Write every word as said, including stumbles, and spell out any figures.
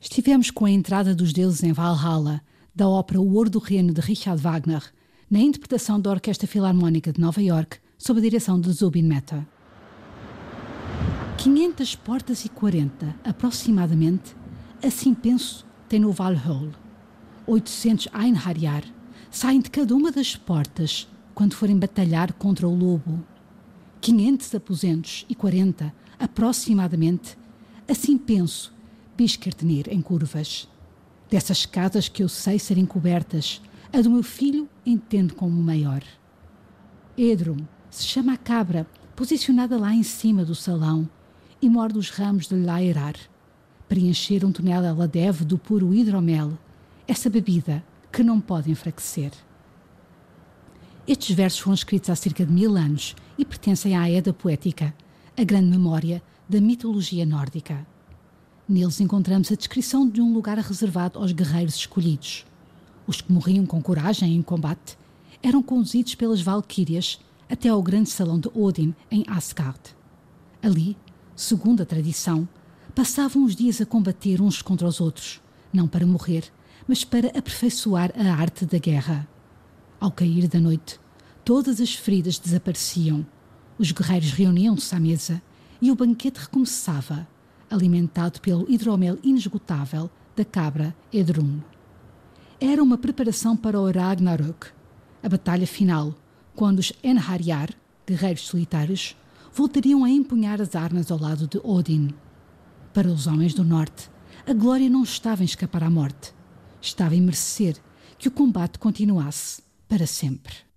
Estivemos com a entrada dos deuses em Valhalla, da ópera O Ouro do Reino de Richard Wagner, na interpretação da Orquestra Filarmónica de Nova Iorque, sob a direção de Zubin Mehta. quinhentas portas e quarenta, aproximadamente, assim penso, tem no Valhalla. oitocentos Einherjar saem de cada uma das portas quando forem batalhar contra o lobo. quinhentos aposentos e quarenta, aproximadamente, assim penso, Biskirtnir em curvas. Dessas casas que eu sei serem cobertas, a do meu filho entendo como maior. Edrum se chama a cabra, posicionada lá em cima do salão, e morde os ramos de Lairar. Preencher um tonel ela deve do puro hidromel, essa bebida que não pode enfraquecer. Estes versos foram escritos há cerca de mil anos e pertencem à Edda Poética, a grande memória da mitologia nórdica. Neles encontramos a descrição de um lugar reservado aos guerreiros escolhidos. Os que morriam com coragem em combate eram conduzidos pelas valquírias até ao grande salão de Odin, em Asgard. Ali, segundo a tradição, passavam os dias a combater uns contra os outros, não para morrer, mas para aperfeiçoar a arte da guerra. Ao cair da noite, todas as feridas desapareciam, os guerreiros reuniam-se à mesa e o banquete recomeçava, alimentado pelo hidromel inesgotável da cabra Edrum. Era uma preparação para o Ragnarök, a batalha final, quando os Einherjar, guerreiros solitários, voltariam a empunhar as armas ao lado de Odin. Para os homens do norte, a glória não estava em escapar à morte, estava em merecer que o combate continuasse para sempre.